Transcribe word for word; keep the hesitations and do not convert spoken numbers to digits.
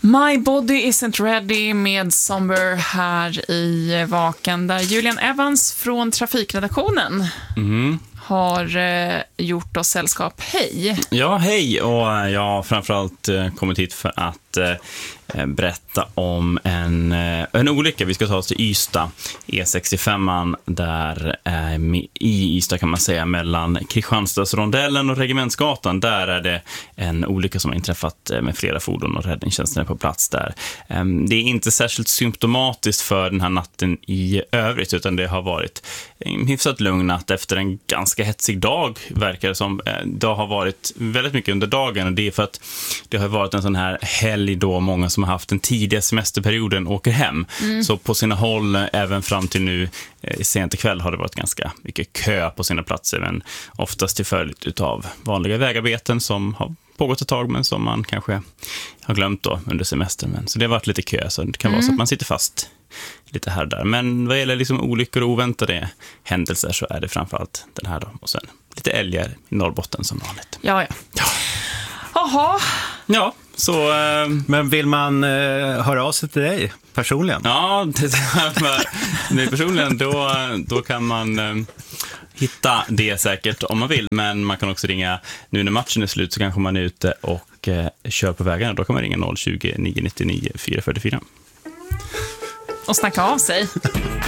My Body Isn't Ready med Somber här i Vaken, där Julian Evans från Trafikredaktionen mm. har eh, gjort oss sällskap. Hej! Ja, hej, och jag har framförallt eh, kommit hit för att eh, berätta om en, eh, en olycka. Vi ska ta oss till Ystad, E sextiofem, där eh, i Ystad kan man säga mellan Kristianstadsrondellen och Regementsgatan. Där är det en olycka som har inträffat eh, med flera fordon, och räddningstjänsten är på plats där. Eh, det är inte särskilt symptomatiskt för den här natten i övrigt, utan det har varit en hyfsat lugn natt efter en ganska hetsig dag, verkar det som. Eh, det har varit väldigt mycket under dagen, och det är för att det har varit en sån här helg då många som har haft den tidiga semesterperioden åker hem. Mm. Så på sina håll, även fram till nu eh, sent ikväll, har det varit ganska mycket kö på sina platser, men oftast till följd utav vanliga vägarbeten som har pågått ett tag, men som man kanske har glömt då under semestern. Men, så det har varit lite kö, så det kan mm. vara så att man sitter fast lite här och där. Men vad gäller liksom olyckor och oväntade händelser så är det framförallt den här då. Och sen lite älgar i Norrbotten som vanligt. Ja, ja. ja. Jaha. Ja, så... Eh, Men vill man eh, höra av sig till dig personligen? Ja, det, det personligen, då, då kan man eh, hitta det säkert om man vill. Men man kan också ringa, nu när matchen är slut så kanske man är ute och eh, kör på vägarna. Då kan man ringa noll tjugo, nio nio nio, fyra fyra fyra. Och snacka av sig.